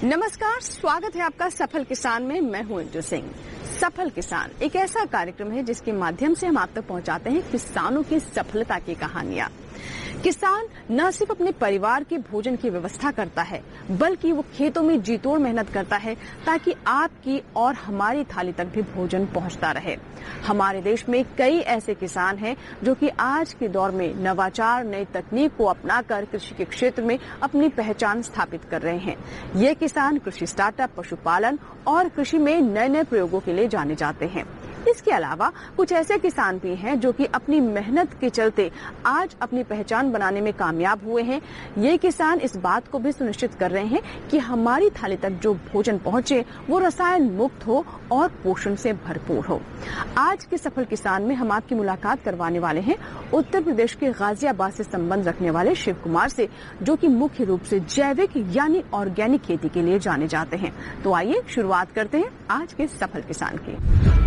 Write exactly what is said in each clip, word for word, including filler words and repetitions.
नमस्कार, स्वागत है आपका सफल किसान में। मैं हूं इंदु सिंह। सफल किसान एक ऐसा कार्यक्रम है जिसके माध्यम से हम आप तक पहुंचाते हैं किसानों की सफलता की कहानियां। किसान न सिर्फ अपने परिवार के भोजन की व्यवस्था करता है, बल्कि वो खेतों में जी तोड़ मेहनत करता है ताकि आपकी और हमारी थाली तक भी भोजन पहुंचता रहे। हमारे देश में कई ऐसे किसान हैं जो कि आज के दौर में नवाचार, नई तकनीक को अपनाकर कृषि के क्षेत्र में अपनी पहचान स्थापित कर रहे हैं। ये किसान कृषि स्टार्टअप, पशुपालन और कृषि में नए नए प्रयोगों के लिए जाने जाते हैं। इसके अलावा कुछ ऐसे किसान भी हैं जो कि अपनी मेहनत के चलते आज अपनी पहचान बनाने में कामयाब हुए हैं। ये किसान इस बात को भी सुनिश्चित कर रहे हैं कि हमारी थाली तक जो भोजन पहुंचे वो रसायन मुक्त हो और पोषण से भरपूर हो। आज के सफल किसान में हम आपकी मुलाकात करवाने वाले हैं उत्तर प्रदेश के गाजियाबाद से संबंध रखने वाले शिव कुमार से, जो कि मुख्य रूप से जैविक यानी ऑर्गेनिक खेती के लिए जाने जाते हैं। तो आइए शुरुआत करते हैं आज के सफल किसान की।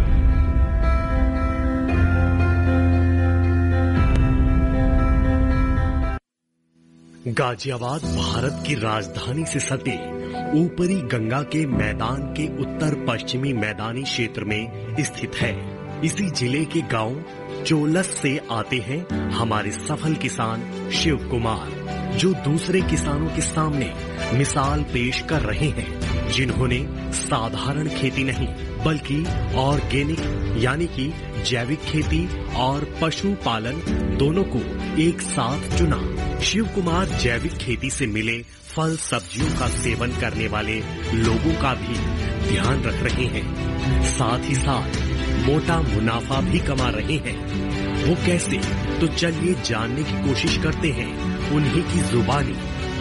गाजियाबाद भारत की राजधानी से सटे ऊपरी गंगा के मैदान के उत्तर पश्चिमी मैदानी क्षेत्र में स्थित है। इसी जिले के गांव चोलस से आते हैं हमारे सफल किसान शिव कुमार, जो दूसरे किसानों के सामने मिसाल पेश कर रहे हैं, जिन्होंने साधारण खेती नहीं बल्कि ऑर्गेनिक यानी कि जैविक खेती और पशुपालन दोनों को एक साथ चुना। शिव कुमार जैविक खेती से मिले फल सब्जियों का सेवन करने वाले लोगों का भी ध्यान रख रहे हैं, साथ ही साथ मोटा मुनाफा भी कमा रहे हैं। वो कैसे? तो चलिए जानने की कोशिश करते हैं उन्हीं की जुबानी।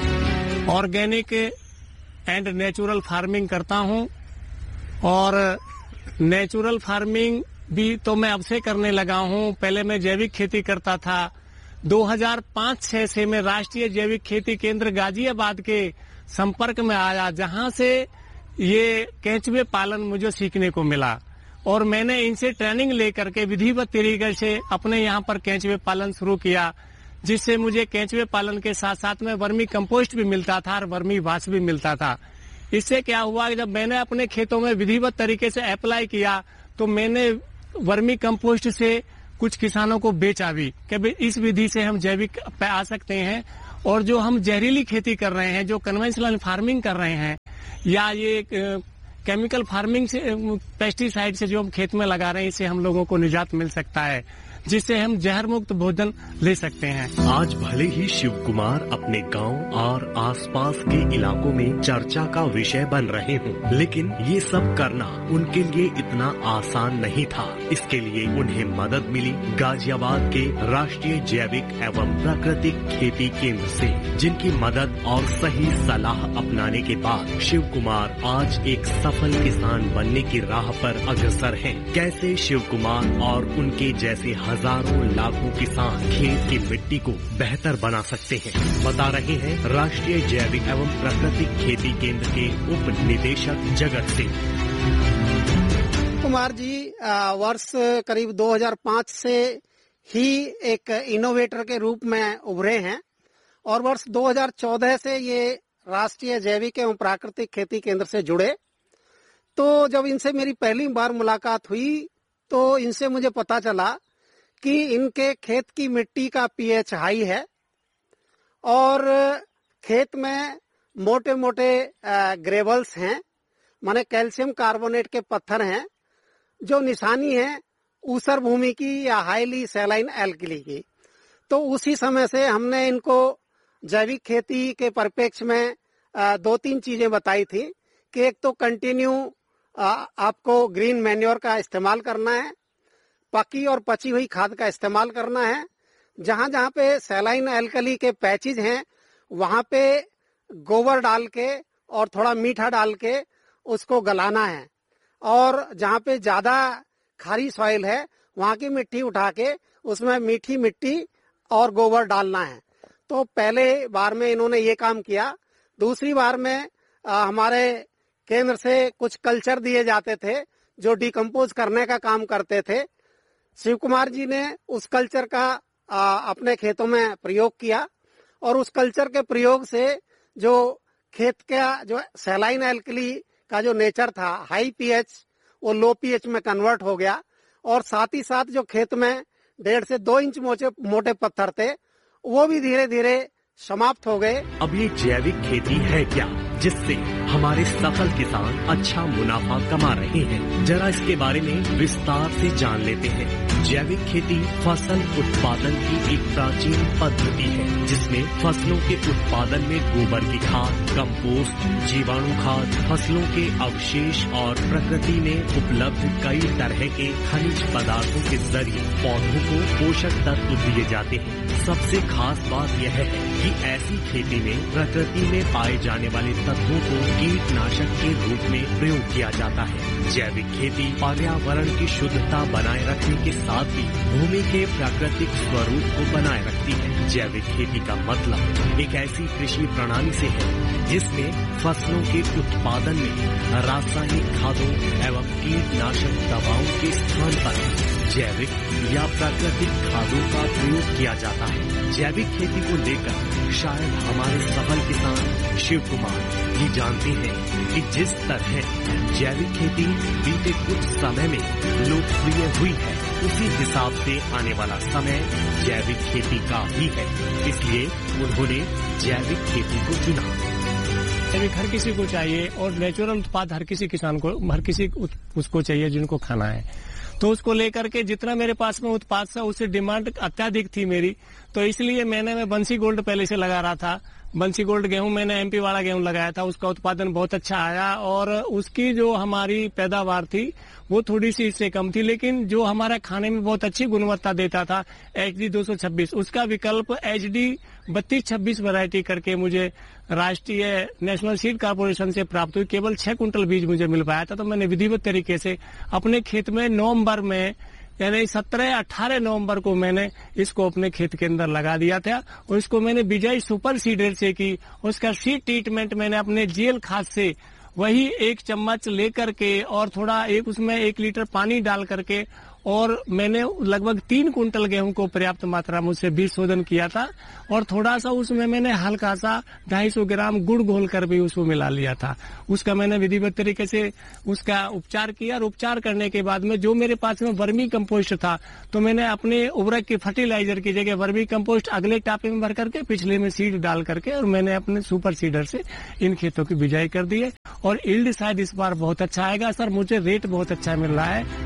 ऑर्गेनिक एंड नेचुरल फार्मिंग करता हूं और नेचुरल फार्मिंग भी तो मैं अब से करने लगा हूं। पहले मैं जैविक खेती करता था। दो हज़ार पाँच छह से मैं राष्ट्रीय जैविक खेती केंद्र गाजियाबाद के संपर्क में आया, जहां से ये केंचुए पालन मुझे सीखने को मिला और मैंने इनसे ट्रेनिंग लेकर के विधिवत तरीके से अपने यहाँ पर केंचुए पालन शुरू किया, जिससे मुझे केंचुए पालन के साथ साथ में वर्मी कंपोस्ट भी मिलता था और वर्मी वाश भी मिलता था। इससे क्या हुआ कि जब मैंने अपने खेतों में विधिवत तरीके से अप्लाई किया तो मैंने वर्मी कंपोस्ट से कुछ किसानों को बेचा भी कि इस विधि से हम जैविक पे आ सकते हैं। और जो हम जहरीली खेती कर रहे हैं, जो कन्वेंशनल फार्मिंग कर रहे हैं या ये केमिकल फार्मिंग से, पेस्टिसाइड से जो हम खेत में लगा रहे हैं, इससे हम लोगों को निजात मिल सकता है, जिससे हम जहर मुक्त भोजन ले सकते हैं। आज भले ही शिव कुमार अपने गांव और आसपास के इलाकों में चर्चा का विषय बन रहे हों, लेकिन ये सब करना उनके लिए इतना आसान नहीं था। इसके लिए उन्हें मदद मिली गाजियाबाद के राष्ट्रीय जैविक एवं प्राकृतिक खेती केंद्र से, जिनकी मदद और सही सलाह अपनाने के बाद शिव कुमार आज एक सफल किसान बनने की राह पर अग्रसर हैं। कैसे शिव कुमार और उनके जैसे हजारों लाखों किसान खेत की मिट्टी को बेहतर बना सकते हैं, बता रहे हैं राष्ट्रीय जैविक एवं प्राकृतिक खेती केंद्र के उप निदेशक जगत सिंह कुमार जी। वर्ष करीब दो हज़ार पाँच से ही एक इनोवेटर के रूप में उभरे हैं और वर्ष दो हज़ार चौदह से ये राष्ट्रीय जैविक एवं प्राकृतिक खेती केंद्र से जुड़े। तो जब इनसे मेरी पहली बार मुलाकात हुई तो इनसे मुझे पता चला कि इनके खेत की मिट्टी का पीएच हाई है और खेत में मोटे मोटे ग्रेवल्स हैं, माने कैल्शियम कार्बोनेट के पत्थर हैं, जो निशानी है ऊसर भूमि की या हाईली सैलाइन एल्कली की। तो उसी समय से हमने इनको जैविक खेती के परिप्रेक्ष्य में दो तीन चीजें बताई थी कि एक तो कंटिन्यू आपको ग्रीन मैन्योर का इस्तेमाल करना है, पकी और पची हुई खाद का इस्तेमाल करना है, जहां जहां पे सैलाइन एल्कली के पैचेज हैं वहां पे गोबर डाल के और थोड़ा मीठा डाल के उसको गलाना है, और जहां पे ज्यादा खारी सॉइल है वहां की मिट्टी उठा के उसमें मीठी मिट्टी और गोबर डालना है। तो पहले बार में इन्होंने ये काम किया। दूसरी बार में आ, हमारे केंद्र से कुछ कल्चर दिए जाते थे जो डिकम्पोज करने का काम करते थे। शिव कुमार जी ने उस कल्चर का आ, अपने खेतों में प्रयोग किया और उस कल्चर के प्रयोग से जो खेत का जो सैलाइन एल्कली का जो नेचर था, हाई पीएच, वो लो पीएच में कन्वर्ट हो गया। और साथ ही साथ जो खेत में डेढ़ से दो इंच मोटे मोटे पत्थर थे, वो भी धीरे धीरे समाप्त हो गए। अब ये जैविक खेती है क्या, जिससे हमारे सफल किसान अच्छा मुनाफा कमा रहे हैं? जरा इसके बारे में विस्तार से जान लेते हैं। जैविक खेती फसल उत्पादन की एक प्राचीन पद्धति है, जिसमें फसलों के उत्पादन में गोबर की खाद, कंपोस्ट, जीवाणु खाद, फसलों के अवशेष और प्रकृति में उपलब्ध कई तरह के खनिज पदार्थों के जरिए पौधों को पोषक तत्व दिए जाते हैं। सबसे खास बात यह है कि ऐसी खेती में प्रकृति में पाए जाने वाले तत्वों को कीटनाशक के रूप में प्रयोग किया जाता है। जैविक खेती पर्यावरण की शुद्धता बनाए रखने के साथ ही भूमि के प्राकृतिक स्वरूप को बनाए रखती है। जैविक खेती का मतलब एक ऐसी कृषि प्रणाली से है जिसमें फसलों के उत्पादन में रासायनिक खादों एवं कीटनाशक दवाओं के स्थान पर जैविक या प्राकृतिक खादों का प्रयोग किया जाता है। जैविक खेती को लेकर शायद हमारे सफल किसान शिव कुमार ये जानते हैं कि जिस तरह जैविक खेती बीते कुछ समय में लोकप्रिय हुई है, उसी हिसाब से आने वाला समय जैविक खेती का ही है। इसलिए उन्होंने जैविक खेती को चुना। जैविक हर किसी को चाहिए और नेचुरल उत्पाद हर किसी किसान को, हर किसी उसको चाहिए जिनको खाना है। तो उसको लेकर के जितना मेरे पास में उत्पाद था, उससे डिमांड अत्याधिक थी मेरी। तो इसलिए मैंने मैं बंसी गोल्ड पहले से लगा रहा था। बंसी गोल्ड गेहूं मैंने एमपी वाला गेहूं लगाया था, उसका उत्पादन बहुत अच्छा आया और उसकी जो हमारी पैदावार थी वो थोड़ी सी इससे कम थी, लेकिन जो हमारा खाने में बहुत अच्छी गुणवत्ता देता था एच डी दो सौ छब्बीस, उसका विकल्प एच डी बत्तीस छब्बीस वैरायटी करके मुझे राष्ट्रीय नेशनल सीड कॉर्पोरेशन से प्राप्त हुई। केवल छह कुंटल बीज मुझे मिल पाया था। तो मैंने विधिवत तरीके से अपने खेत में नवम्बर में यानी सत्रह अठारह नवंबर को मैंने इसको अपने खेत के अंदर लगा दिया था और इसको मैंने बिजाई सुपर सीडर से की। उसका सीड ट्रीटमेंट मैंने अपने जेल खाद से वही एक चम्मच लेकर के और थोड़ा एक उसमें एक लीटर पानी डाल करके और मैंने लगभग तीन कुंटल गेहूं को पर्याप्त मात्रा में उससे बीज शोधन किया था और थोड़ा सा उसमें मैंने हल्का सा ढाई सौ ग्राम गुड़ घोल कर भी उसको मिला लिया था। उसका मैंने विधिवत तरीके से उसका उपचार किया और उपचार करने के बाद में जो मेरे पास में वर्मी कंपोस्ट था, तो मैंने अपने उर्वरक के फर्टिलाइजर की जगह वर्मी कंपोस्ट अगले टापे में भर करके पिछले में सीड डाल करके और मैंने अपने सुपर सीडर से इन खेतों की बिजाई कर दी है और यील्ड शायद इस बार बहुत अच्छा आएगा। सर, मुझे रेट बहुत अच्छा मिल रहा है।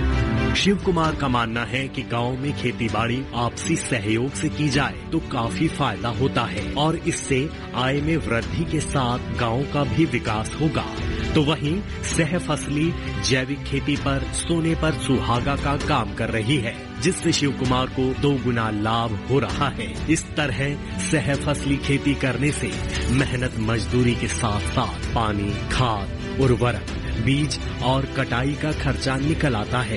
शिव कुमार का मानना है कि गांव में खेती बाड़ी आपसी सहयोग से की जाए तो काफी फायदा होता है और इससे आय में वृद्धि के साथ गांव का भी विकास होगा। तो वहीं सह फसली जैविक खेती पर सोने पर सुहागा का काम कर रही है, जिससे शिव कुमार को दो गुना लाभ हो रहा है। इस तरह सह फसली खेती करने से मेहनत मजदूरी के साथ साथ पानी, खाद, उर्वरक, बीज और कटाई का खर्चा निकल आता है।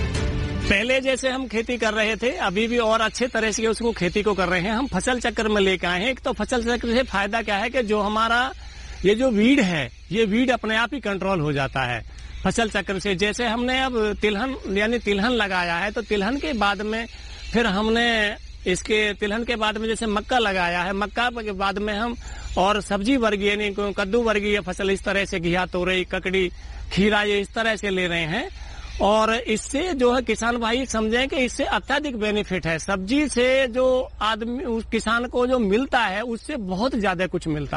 पहले जैसे हम खेती कर रहे थे, अभी भी और अच्छे तरह से उसको खेती को कर रहे हैं। हम फसल चक्र में लेकर आए हैं। एक तो फसल चक्र से फायदा क्या है कि जो हमारा ये जो वीड है, ये वीड अपने आप ही कंट्रोल हो जाता है फसल चक्र से। जैसे हमने अब तिलहन यानी तिलहन लगाया है, तो तिलहन के बाद में फिर हमने इसके तिलहन के बाद में जैसे मक्का लगाया है, मक्का के बाद में हम और सब्जी वर्गीय यानी कद्दू वर्गीय फसल इस तरह से घिया, तोरई, ककड़ी, खीरा ये इस तरह से ले रहे हैं। और इससे जो है किसान भाई समझें कि इससे अत्यधिक बेनिफिट है। सब्जी से जो आदमी उस किसान को जो मिलता है उससे बहुत ज्यादा कुछ मिलता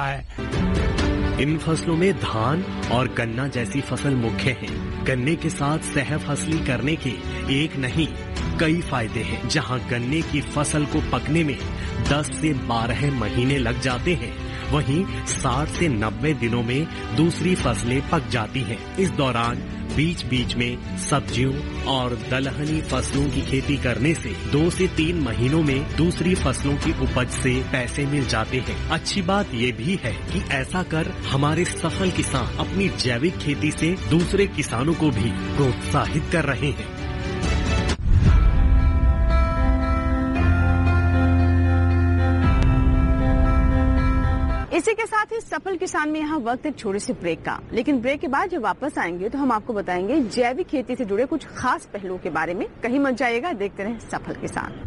है। इन फसलों में धान और गन्ना जैसी फसल मुख्य हैं। गन्ने के साथ सह फसली करने के एक नहीं कई फायदे हैं। जहां गन्ने की फसल को पकने में दस से बारह महीने लग जाते हैं, वहीं साठ से नब्बे दिनों में दूसरी फसलें पक जाती हैं। इस दौरान बीच बीच में सब्जियों और दलहनी फसलों की खेती करने से दो से तीन महीनों में दूसरी फसलों की उपज से पैसे मिल जाते हैं। अच्छी बात ये भी है कि ऐसा कर हमारे सफल किसान अपनी जैविक खेती से दूसरे किसानों को भी प्रोत्साहित कर रहे हैं। इसी के साथ ही सफल किसान में यहाँ वक्त एक छोटे से ब्रेक का, लेकिन ब्रेक के बाद जब वापस आएंगे तो हम आपको बताएंगे जैविक खेती से जुड़े कुछ खास पहलुओं के बारे में। कहीं मत जाइएगा, देखते रहें सफल किसान।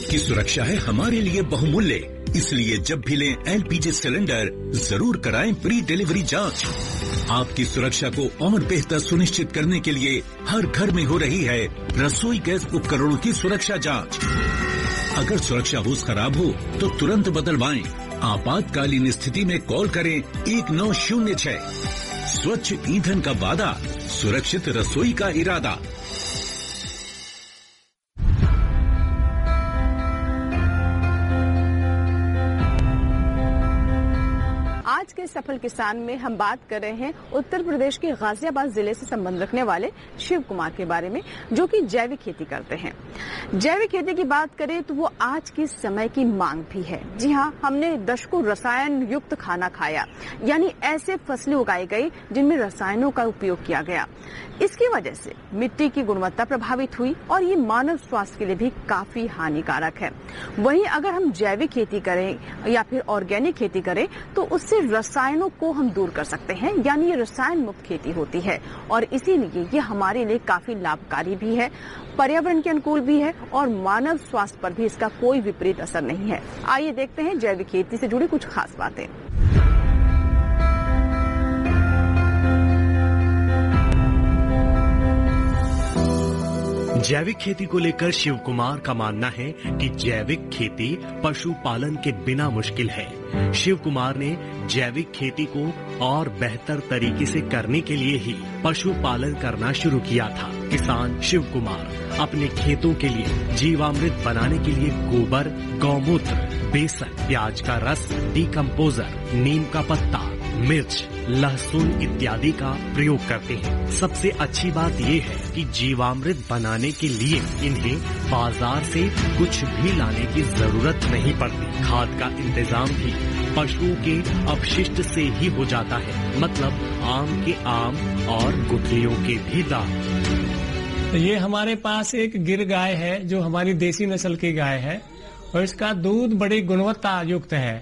आपकी सुरक्षा है हमारे लिए बहुमूल्य, इसलिए जब भी लें एलपीजी सिलेंडर जरूर कराएं प्री डिलीवरी जांच। आपकी सुरक्षा को और बेहतर सुनिश्चित करने के लिए हर घर में हो रही है रसोई गैस उपकरणों की सुरक्षा जांच। अगर सुरक्षा होस खराब हो तो तुरंत बदलवाएं। आपातकालीन स्थिति में कॉल करें एक नौ शून्य छह। स्वच्छ ईंधन का वादा, सुरक्षित रसोई का इरादा। आज के सफल किसान में हम बात कर रहे हैं उत्तर प्रदेश के गाजियाबाद जिले से संबंध रखने वाले शिव कुमार के बारे में, जो कि जैविक खेती करते हैं। जैविक खेती की बात करें तो वो आज के समय की मांग भी है। जी हाँ, हमने दशकों रसायन युक्त खाना खाया, यानी ऐसे फसलें उगाई गई जिनमें रसायनों का उपयोग किया गया। इसकी वजह से मिट्टी की गुणवत्ता प्रभावित हुई और ये मानव स्वास्थ्य के लिए भी काफी हानिकारक है। वहीं अगर हम जैविक खेती करें या फिर ऑर्गेनिक खेती करें तो उससे रसायनों को हम दूर कर सकते हैं, यानी ये रसायन मुक्त खेती होती है और इसीलिए ये हमारे लिए काफी लाभकारी भी है, पर्यावरण के अनुकूल भी है और मानव स्वास्थ्य पर भी इसका कोई विपरीत असर नहीं है। आइए देखते हैं जैविक खेती से जुड़ी कुछ खास बातें। जैविक खेती को लेकर शिव कुमार का मानना है कि जैविक खेती पशुपालन के बिना मुश्किल है। शिव कुमार ने जैविक खेती को और बेहतर तरीके से करने के लिए ही पशुपालन करना शुरू किया था। किसान शिव कुमार अपने खेतों के लिए जीवामृत बनाने के लिए गोबर, गौमूत्र, बेसन, प्याज का रस, डीकम्पोजर, नीम का पत्ता, मिर्च, लहसुन इत्यादि का प्रयोग करते हैं। सबसे अच्छी बात ये है कि जीवामृत बनाने के लिए इन्हें बाजार से कुछ भी लाने की जरूरत नहीं पड़ती। खाद का इंतजाम भी पशुओं के अपशिष्ट से ही हो जाता है, मतलब आम के आम और गुठलियों के भी दाम। तो ये हमारे पास एक गिर गाय है जो हमारी देसी नस्ल की गाय है और इसका दूध बड़ी गुणवत्ता युक्त है।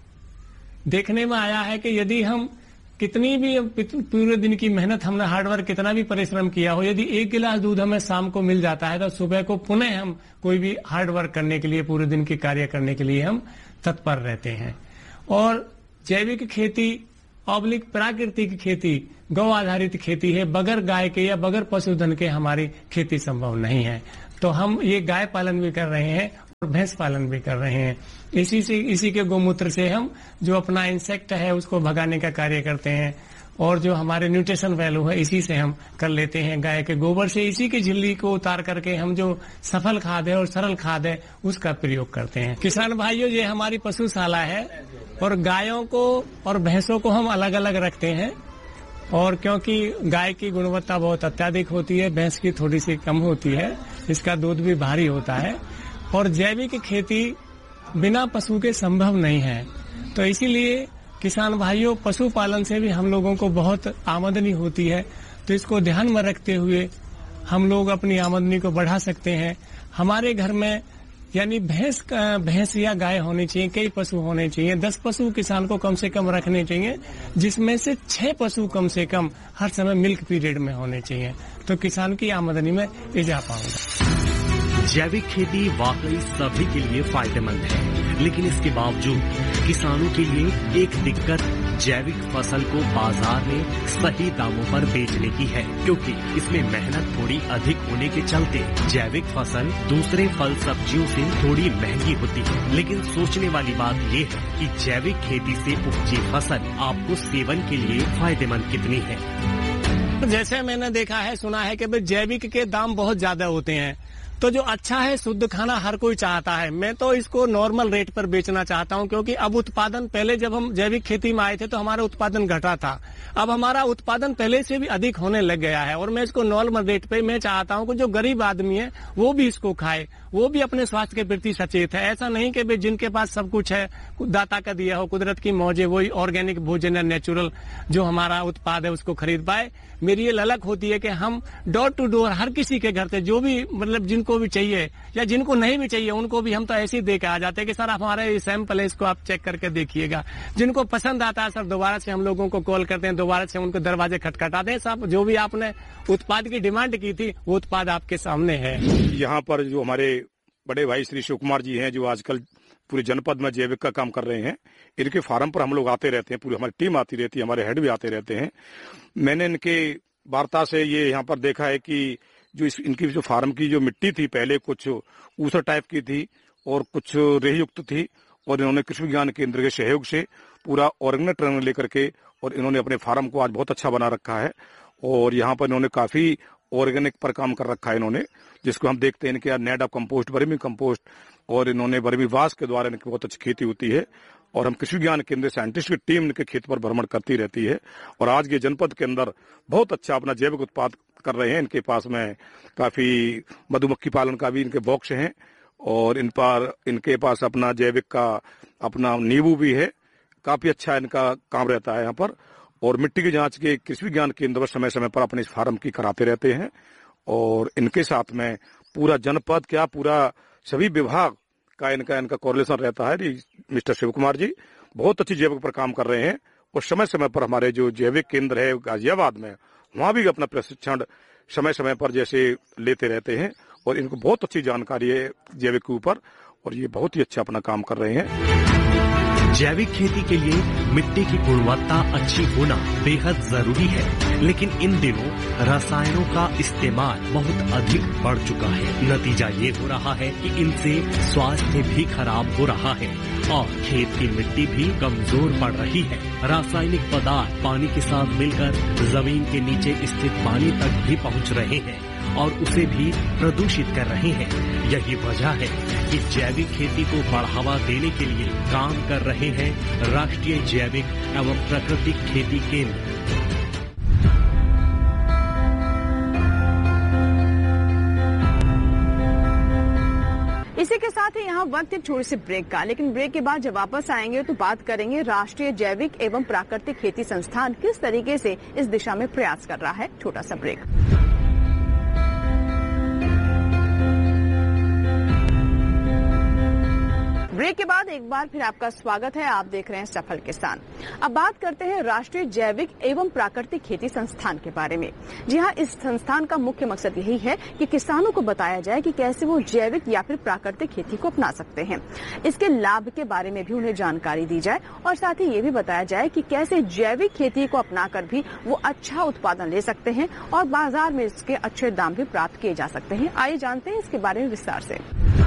देखने में आया है कि यदि हम कितनी भी पूरे दिन की मेहनत, हमने हार्डवर्क कितना भी परिश्रम किया हो, यदि एक गिलास दूध हमें शाम को मिल जाता है तो सुबह को पुनः हम कोई भी हार्डवर्क करने के लिए, पूरे दिन की कार्य करने के लिए हम तत्पर रहते हैं। और जैविक खेती ऑब्लिक प्राकृतिक खेती, गौ आधारित खेती है। बगैर गाय के या बगैर पशुधन के हमारी खेती संभव नहीं है। तो हम ये गाय पालन भी कर रहे हैं और भैंस पालन भी कर रहे हैं। इसी से इसी के गोमूत्र से हम जो अपना इंसेक्ट है उसको भगाने का कार्य करते हैं और जो हमारे न्यूट्रिशन वैल्यू है इसी से हम कर लेते हैं। गाय के गोबर से इसी की झिल्ली को उतार करके हम जो सफल खाद है और सरल खाद है उसका प्रयोग करते हैं। किसान भाइयों, ये हमारी पशुशाला है और गायों को और भैंसों को हम अलग अलग रखते हैं। और क्योंकि गाय की गुणवत्ता बहुत अत्याधिक होती है, भैंस की थोड़ी सी कम होती है, इसका दूध भी भारी होता है और जैविक खेती बिना पशु के संभव नहीं है। तो इसीलिए किसान भाइयों, पशुपालन से भी हम लोगों को बहुत आमदनी होती है। तो इसको ध्यान में रखते हुए हम लोग अपनी आमदनी को बढ़ा सकते हैं। हमारे घर में यानी भैंस भैंस या गाय होनी चाहिए, कई पशु होने चाहिए। दस पशु किसान को कम से कम रखने चाहिए, जिसमें से छह पशु कम से कम हर समय मिल्क पीरियड में होने चाहिए। तो किसान की आमदनी में इजाफा होगा। जैविक खेती वाकई सभी के लिए फायदेमंद है, लेकिन इसके बावजूद किसानों के लिए एक दिक्कत जैविक फसल को बाजार में सही दामों पर बेचने की है, क्योंकि इसमें मेहनत थोड़ी अधिक होने के चलते जैविक फसल दूसरे फल सब्जियों से थोड़ी महंगी होती है। लेकिन सोचने वाली बात ये है कि जैविक खेती से उपजी फसल आपको सेवन के लिए फायदेमंद कितनी है। जैसे मैंने देखा है, सुना है कि जैविक के दाम बहुत ज्यादा होते हैं। तो जो अच्छा है, शुद्ध खाना हर कोई चाहता है। मैं तो इसको नॉर्मल रेट पर बेचना चाहता हूं, क्योंकि अब उत्पादन, पहले जब हम जैविक खेती में आए थे तो हमारा उत्पादन घटा था। अब हमारा उत्पादन पहले से भी अधिक होने लग गया है और मैं इसको नॉर्मल रेट पे मैं चाहता हूं कि जो गरीब आदमी है वो भी इसको खाए, वो भी अपने स्वास्थ्य के प्रति सचेत है। ऐसा नहीं कि भाई जिनके पास सब कुछ है, दाता का दिया हो, कुदरत की मौज है, वही ऑर्गेनिक भोजन या नेचुरल जो हमारा उत्पाद है उसको खरीद पाए। मेरी ये ललक होती है कि हम डोर टू डोर हर किसी के घर से जो भी, मतलब जिनको भी चाहिए या जिनको नहीं भी चाहिए उनको भी हम तो ऐसे ही दे के आ जाते हैं कि सर आप हमारे सैंपल है, इसको आप चेक करके देखिएगा। जिनको पसंद आता है सर दोबारा से हम लोगों को कॉल करते हैं, दोबारा से उनको दरवाजे खटखटाते हैं। साहब जो भी आपने उत्पाद की डिमांड की थी वो उत्पाद आपके सामने है। यहाँ पर जो हमारे बड़े भाई श्री शिव कुमार जी हैं, जो आजकल पूरे जनपद में जैविक का काम कर रहे हैं। इनके फार्म पर हम लोग आते रहते हैं, पूरी हमारी टीम आती रहती है, हमारे हेड भी आते रहते हैं। मैंने इनके वार्ता से ये यहाँ पर देखा है कि जो इस इनकी जो फार्म की जो मिट्टी थी, पहले कुछ ऊसर टाइप की थी और कुछ रेही युक्त थी, और इन्होंने कृषि विज्ञान केंद्र के सहयोग से पूरा ऑर्गेनिक ट्रेनिंग लेकर के और इन्होंने अपने फार्म को आज बहुत अच्छा बना रखा है। और यहाँ पर इन्होंने काफी ऑर्गेनिक पर काम कर रखा है इन्होंने, जिसको हम देखते हैं इनके net of compost, vermi compost, और इन्होंने वर्मी वास के द्वारा इनकी बहुत अच्छी खेती होती है। और हम कृषि विज्ञान केंद्र साइंटिस्ट की टीम इनके खेत पर भ्रमण करती रहती है, और आज के जनपद के अंदर बहुत अच्छा अपना जैविक उत्पाद कर रहे हैं। इनके पास में काफी मधुमक्खी पालन का भी इनके बॉक्स हैं, और इन पर इनके पास अपना जैविक का अपना नींबू भी है। काफी अच्छा इनका काम रहता है यहाँ पर। और मिट्टी की जांच के कृषि विज्ञान केंद्र पर समय समय पर अपने इस फार्म की कराते रहते हैं। और इनके साथ में पूरा जनपद क्या पूरा सभी विभाग का इनका इनका कोरिलेशन रहता है। मिस्टर शिव कुमार जी बहुत अच्छी जैविक पर काम कर रहे हैं, और समय समय पर हमारे जो जैविक केंद्र है गाजियाबाद में, वहां भी अपना प्रशिक्षण समय समय पर जैसे लेते रहते हैं, और इनको बहुत अच्छी जानकारी है जैविक के ऊपर, और ये बहुत ही अच्छा अपना काम कर रहे हैं। जैविक खेती के लिए मिट्टी की गुणवत्ता अच्छी होना बेहद जरूरी है, लेकिन इन दिनों रसायनों का इस्तेमाल बहुत अधिक बढ़ चुका है। नतीजा ये हो रहा है कि इनसे स्वास्थ्य भी खराब हो रहा है और खेत की मिट्टी भी कमजोर पड़ रही है। रासायनिक पदार्थ पानी के साथ मिलकर जमीन के नीचे स्थित पानी तक भी पहुंच रहे हैं और उसे भी प्रदूषित कर रहे हैं। यही वजह है कि जैविक खेती को बढ़ावा देने के लिए काम कर रहे हैं राष्ट्रीय जैविक एवं प्राकृतिक खेती केंद्र। इसी के साथ ही यहाँ वक्त एक छोटे से ब्रेक का, लेकिन ब्रेक के बाद जब वापस आएंगे तो बात करेंगे राष्ट्रीय जैविक एवं प्राकृतिक खेती संस्थान किस तरीके से इस दिशा में प्रयास कर रहा है। छोटा सा ब्रेक। ब्रेक के बाद एक बार फिर आपका स्वागत है। आप देख रहे हैं सफल किसान। अब बात करते हैं राष्ट्रीय जैविक एवं प्राकृतिक खेती संस्थान के बारे में। जी हाँ, इस संस्थान का मुख्य मकसद यही है कि किसानों को बताया जाए कि कैसे वो जैविक या फिर प्राकृतिक खेती को अपना सकते हैं। इसके लाभ के बारे में भी उन्हें जानकारी दी जाए, और साथ ही ये भी बताया जाए कि कैसे जैविक खेती को अपनाकर भी वो अच्छा उत्पादन ले सकते हैं और बाजार में इसके अच्छे दाम भी प्राप्त किए जा सकते हैं। आइए जानते हैं इसके बारे में विस्तार से।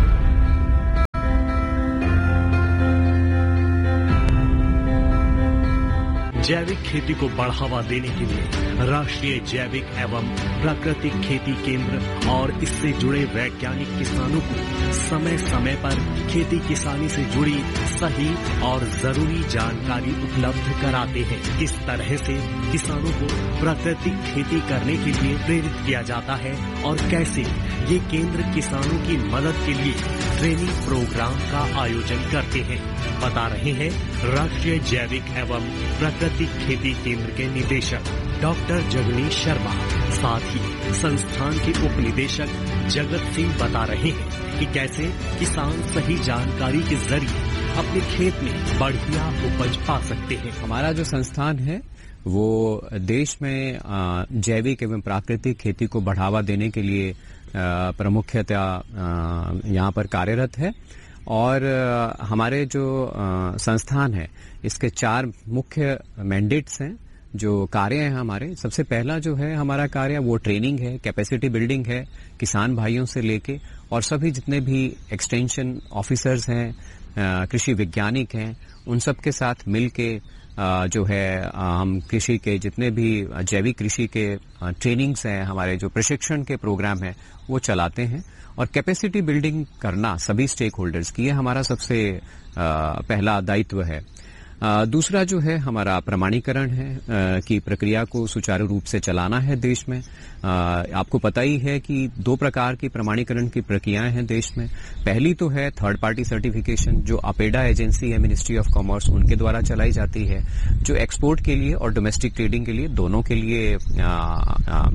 जैविक खेती को बढ़ावा देने के लिए राष्ट्रीय जैविक एवं प्राकृतिक खेती केंद्र और इससे जुड़े वैज्ञानिक किसानों को समय समय पर खेती किसानी से जुड़ी सही और जरूरी जानकारी उपलब्ध कराते हैं। किस तरह से किसानों को प्राकृतिक खेती करने के लिए प्रेरित किया जाता है और कैसे ये केंद्र किसानों की मदद के लिए ट्रेनिंग प्रोग्राम का आयोजन करते हैं, बता रहे हैं राष्ट्रीय जैविक एवं प्राकृतिक खेती केंद्र के निदेशक डॉक्टर जगनीश शर्मा। साथ ही संस्थान के उप निदेशक जगत सिंह बता रहे हैं कि कैसे किसान सही जानकारी के जरिए अपने खेत में बढ़िया उपज पा सकते हैं। हमारा जो संस्थान है वो देश में जैविक एवं प्राकृतिक खेती को बढ़ावा देने के लिए प्रमुखतया यहाँ पर कार्यरत है। और हमारे जो संस्थान है इसके चार मुख्य मैंडेट्स हैं, जो कार्य हैं हमारे। सबसे पहला जो है हमारा कार्य वो ट्रेनिंग है, कैपेसिटी बिल्डिंग है किसान भाइयों से लेके और सभी जितने भी एक्सटेंशन ऑफिसर्स हैं, कृषि वैज्ञानिक हैं, उन सब के साथ मिलके जो है हम कृषि के जितने भी जैविक कृषि के ट्रेनिंग्स हैं, हमारे जो प्रशिक्षण के प्रोग्राम हैं वो चलाते हैं। और कैपेसिटी बिल्डिंग करना सभी स्टेक होल्डर्स की, ये हमारा सबसे पहला दायित्व है। दूसरा जो है हमारा प्रमाणीकरण है कि प्रक्रिया को सुचारू रूप से चलाना है देश में। आपको पता ही है कि दो प्रकार की प्रमाणीकरण की प्रक्रियाएं हैं देश में। पहली तो है थर्ड पार्टी सर्टिफिकेशन, जो अपेडा एजेंसी है मिनिस्ट्री ऑफ कॉमर्स उनके द्वारा चलाई जाती है, जो एक्सपोर्ट के लिए और डोमेस्टिक ट्रेडिंग के लिए दोनों के लिए आ, आ,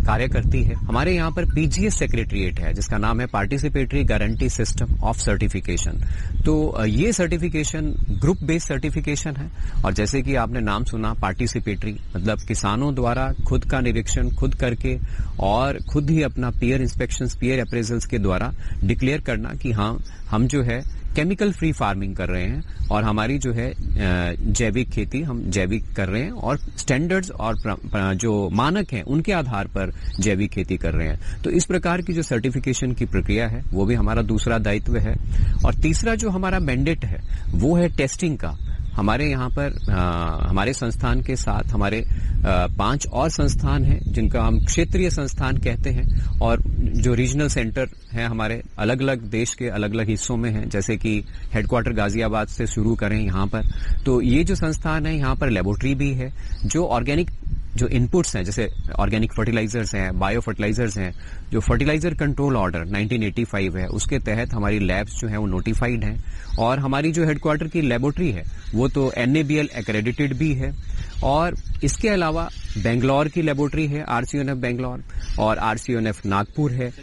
कार्य करती है। हमारे यहाँ पर पीजीएस सेक्रेटरीट है जिसका नाम है participatory guarantee system of certification. तो ये सर्टिफिकेशन ग्रुप बेस्ड सर्टिफिकेशन है और जैसे कि आपने नाम सुना पार्टिसिपेटरी, मतलब किसानों द्वारा खुद का निरीक्षण खुद करके और खुद ही अपना पीयर इंस्पेक्शन पीयर अप्रेजल्स के द्वारा डिक्लेयर करना कि हाँ हम जो है केमिकल फ्री फार्मिंग कर रहे हैं और हमारी जो है जैविक खेती हम जैविक कर रहे हैं और स्टैंडर्ड्स और जो मानक हैं उनके आधार पर जैविक खेती कर रहे हैं। तो इस प्रकार की जो सर्टिफिकेशन की प्रक्रिया है वो भी हमारा दूसरा दायित्व है। और तीसरा जो हमारा मैंडेट है वो है टेस्टिंग का। हमारे यहाँ पर आ, हमारे संस्थान के साथ हमारे आ, पांच और संस्थान हैं जिनका हम क्षेत्रीय संस्थान कहते हैं और जो रीजनल सेंटर हैं हमारे अलग अलग देश के अलग अलग हिस्सों में हैं, जैसे कि हेडक्वार्टर गाजियाबाद से शुरू करें यहाँ पर। तो ये जो संस्थान है यहाँ पर लेबोरेटरी भी है जो ऑर्गेनिक जो इनपुट्स हैं जैसे ऑर्गेनिक फर्टिलाइजर्स हैं, बायो फर्टिलाइजर्स हैं, जो fertiliser control order nineteen eighty five है उसके तहत हमारी लैब्स जो हैं वो नोटिफाइड हैं। और हमारी जो हेडक्वार्टर की लेबोरेटरी है वो तो एनएबीएल एक्रेडिटेड भी है। और इसके अलावा बेंगलोर की लेबोरेटरी है आरसीओएनएफ बेंगलोर और आरसीओएनएफ नागपुर है।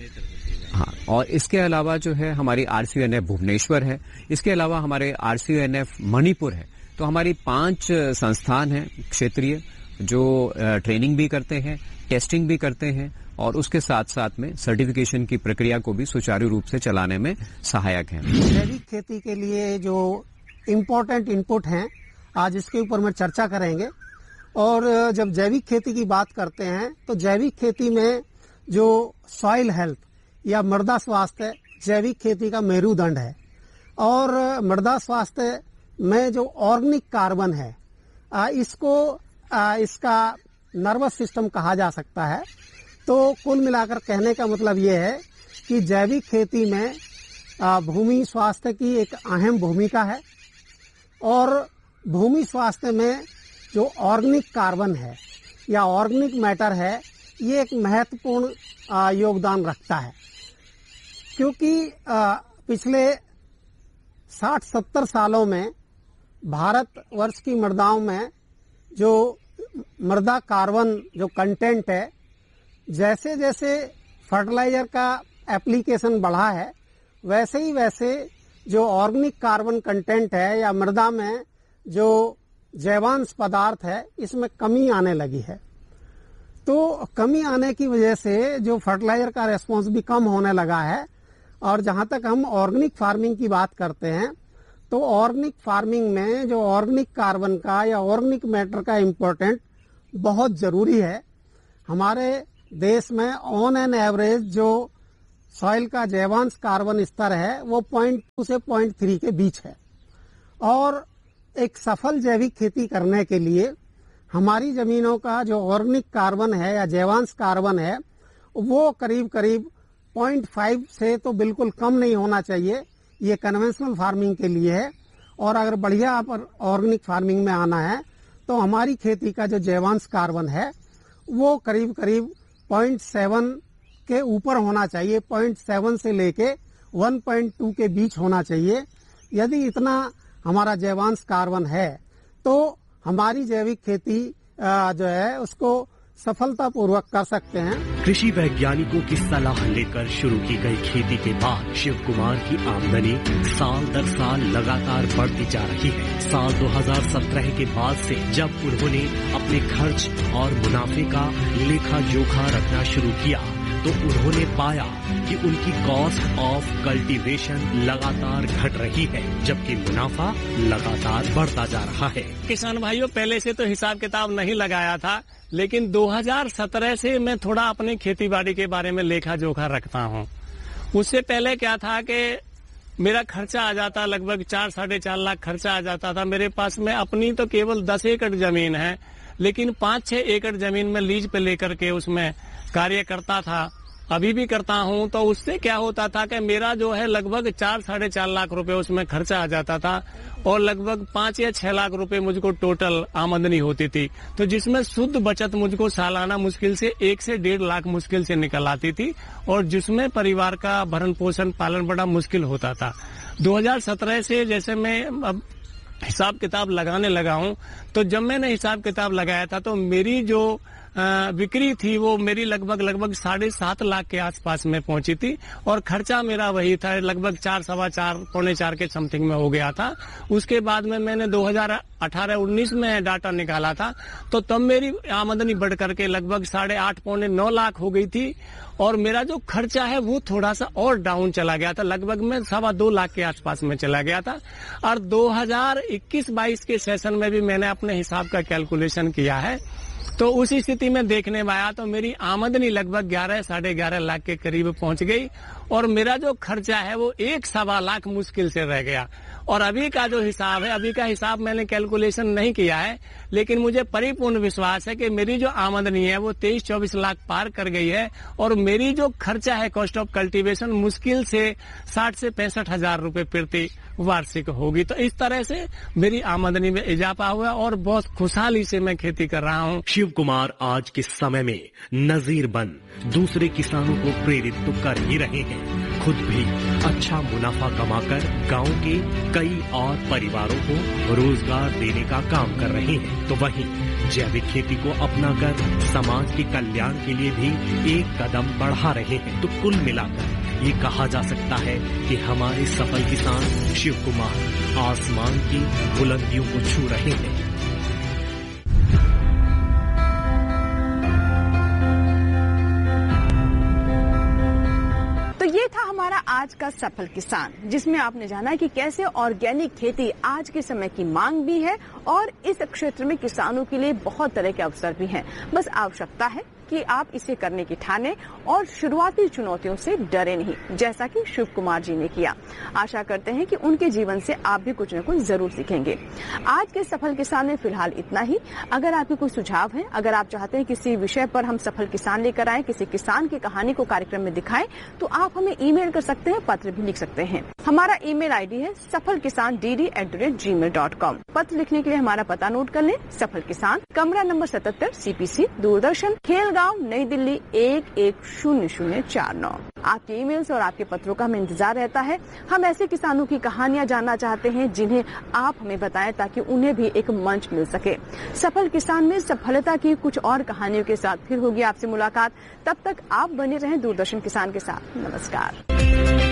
हाँ, और इसके अलावा जो है हमारी आरसीओएनएफ भुवनेश्वर है। इसके अलावा हमारे आरसीओएनएफ मणिपुर है। तो हमारी पांच संस्थान हैं क्षेत्रीय जो ट्रेनिंग भी करते हैं, टेस्टिंग भी करते हैं और उसके साथ साथ में सर्टिफिकेशन की प्रक्रिया को भी सुचारू रूप से चलाने में सहायक हैं। जैविक खेती के लिए जो इम्पोर्टेंट इनपुट हैं आज इसके ऊपर में चर्चा करेंगे। और जब जैविक खेती की बात करते हैं तो जैविक खेती में जो सॉइल हेल्थ या मृदा स्वास्थ्य जैविक खेती का मेरुदंड है। और मृदा स्वास्थ्य में जो ऑर्गेनिक कार्बन है इसको इसका नर्वस सिस्टम कहा जा सकता है। तो कुल मिलाकर कहने का मतलब ये है कि जैविक खेती में भूमि स्वास्थ्य की एक अहम भूमिका है और भूमि स्वास्थ्य में जो ऑर्गेनिक कार्बन है या ऑर्गेनिक मैटर है ये एक महत्वपूर्ण योगदान रखता है। क्योंकि पिछले साठ सत्तर सालों में भारतवर्ष की मृदाओं में जो मृदा कार्बन जो कंटेंट है जैसे जैसे फर्टिलाइजर का एप्लीकेशन बढ़ा है वैसे ही वैसे जो ऑर्गेनिक कार्बन कंटेंट है या मृदा में जो जैवांश पदार्थ है इसमें कमी आने लगी है। तो कमी आने की वजह से जो फर्टिलाइजर का रेस्पॉन्स भी कम होने लगा है। और जहां तक हम ऑर्गेनिक फार्मिंग की बात करते हैं तो ऑर्गेनिक फार्मिंग में जो ऑर्गेनिक कार्बन का या ऑर्गेनिक मैटर का इम्पोर्टेंट बहुत जरूरी है। हमारे देश में ऑन एन एवरेज जो सॉइल का जैवांश कार्बन स्तर है वो पॉइंट टू से पॉइंट थ्री के बीच है। और एक सफल जैविक खेती करने के लिए हमारी जमीनों का जो ऑर्गेनिक कार्बन है या जैवांश कार्बन है वो करीब करीब पॉइंट फाइव से तो बिल्कुल कम नहीं होना चाहिए। ये कन्वेंशनल फार्मिंग के लिए है। और अगर बढ़िया पर ऑर्गेनिक फार्मिंग में आना है तो हमारी खेती का जो जैवांश कार्बन है वो करीब करीब पॉइंट सेवन के ऊपर होना चाहिए। पॉइंट सेवन से लेके वन पॉइंट टू के बीच होना चाहिए। यदि इतना हमारा जैवांश कार्बन है तो हमारी जैविक खेती जो है उसको सफलतापूर्वक कर सकते हैं। कृषि वैज्ञानिकों की सलाह लेकर शुरू की गई खेती के बाद शिव कुमार की आमदनी साल दर साल लगातार बढ़ती जा रही है। साल दो हज़ार सत्रह के बाद से जब उन्होंने अपने खर्च और मुनाफे का लेखा जोखा रखना शुरू किया तो उन्होंने पाया कि उनकी कॉस्ट ऑफ कल्टीवेशन लगातार घट रही है जबकि मुनाफा लगातार बढ़ता जा रहा है। किसान भाइयों, पहले से तो हिसाब किताब नहीं लगाया था, लेकिन दो हज़ार सत्रह से मैं थोड़ा अपनी खेती बाड़ी के बारे में लेखा जोखा रखता हूँ। उससे पहले क्या था कि मेरा खर्चा आ जाता लगभग चार साढ़े चार लाख खर्चा आ जाता था। मेरे पास में अपनी तो केवल दस एकड़ जमीन है, लेकिन पांच छह एकड़ जमीन में लीज पे लेकर के उसमें कार्य करता था, अभी भी करता हूं। तो उससे क्या होता था कि मेरा जो है लगभग चार साढ़े चार लाख रुपए उसमें खर्चा आ जाता था और लगभग पांच या छह लाख रुपए मुझको टोटल आमदनी होती थी। तो जिसमें शुद्ध बचत मुझको सालाना मुश्किल से एक से डेढ़ लाख मुश्किल से निकल आती थी और जिसमें परिवार का भरण पोषण पालन बड़ा मुश्किल होता था। दो हज़ार सत्रह से जैसे मैं अब हिसाब किताब लगाने लगा हूं, तो जब मैंने हिसाब किताब लगाया था तो मेरी जो बिक्री थी वो मेरी लगभग लगभग साढ़े सात लाख के आसपास में पहुंची थी और खर्चा मेरा वही था, लगभग चार सवा चार पौने चार के समथिंग में हो गया था। उसके बाद में मैंने दो हज़ार अठारह उन्नीस में डाटा निकाला था तो तब मेरी आमदनी बढ़ करके लगभग साढ़े आठ पौने नौ लाख हो गई थी और मेरा जो खर्चा है वो थोड़ा सा और डाउन चला गया था, लगभग मैं सवा दो लाख के आसपास में चला गया था। और दो हज़ार इक्कीस बाईस के सेशन में भी मैंने अपने हिसाब का कैलकुलेशन किया है तो उस स्थिति में देखने में आया तो मेरी आमदनी लगभग ग्यारह साढ़े ग्यारह लाख के करीब पहुंच गई और मेरा जो खर्चा है वो एक सवा लाख मुश्किल से रह गया। और अभी का जो हिसाब है, अभी का हिसाब मैंने कैलकुलेशन नहीं किया है, लेकिन मुझे परिपूर्ण विश्वास है कि मेरी जो आमदनी है वो तेईस चौबीस लाख पार कर गई है और मेरी जो खर्चा है कॉस्ट ऑफ कल्टीवेशन मुश्किल से साठ से पैंसठ हजार रूपये प्रति वार्षिक होगी। तो इस तरह से मेरी आमदनी में इजाफा हुआ और बहुत खुशहाली से मैं खेती कर रहा हूँ। शिव कुमार आज के समय में नजीर बन दूसरे किसानों को प्रेरित तो कर ही रहे हैं, खुद भी अच्छा मुनाफा कमाकर गांव के कई और परिवारों को रोजगार देने का काम कर रहे हैं। तो वहीं जैविक खेती को अपनाकर समाज के कल्याण के लिए भी एक कदम बढ़ा रहे हैं। तो कुल मिलाकर ये कहा जा सकता है कि हमारे सफल किसान शिव कुमार आसमान की बुलंदियों को छू रहे हैं। तो ये था हमारा आज का सफल किसान, जिसमें आपने जाना कि कैसे ऑर्गेनिक खेती आज के समय की मांग भी है और इस क्षेत्र में किसानों के लिए बहुत तरह के अवसर भी हैं। बस आवश्यकता है कि आप इसे करने की ठाने और शुरुआती चुनौतियों से डरे नहीं, जैसा कि शिव कुमार जी ने किया। आशा करते हैं कि उनके जीवन से आप भी कुछ न कुछ जरूर सीखेंगे। आज के सफल किसान में फिलहाल इतना ही। अगर आपके कोई सुझाव है, अगर आप चाहते हैं किसी विषय पर हम सफल किसान लेकर आए, किसी किसान की कहानी को कार्यक्रम में दिखाएं, तो आप हमें ईमेल कर सकते हैं, पत्र भी लिख सकते हैं। हमारा ईमेल आईडी है सफल किसान D D at the rate ji mail dot com. पत्र लिखने के लिए हमारा पता नोट कर लें। सफल किसान, कमरा नंबर सतहत्तर, सीपीसी, दूरदर्शन, खेलगांव, नई दिल्ली एक एक शून्य शून्य चार नौ। आपके ईमेल्स और आपके पत्रों का हमें इंतजार रहता है। हम ऐसे किसानों की कहानियां जानना चाहते हैं जिन्हें आप हमें बताएं, ताकि उन्हें भी एक मंच मिल सके। सफल किसान में सफलता की कुछ और कहानियों के साथ फिर होगी आपसे मुलाकात। तब तक आप बने रहें दूरदर्शन किसान के साथ। नमस्कार।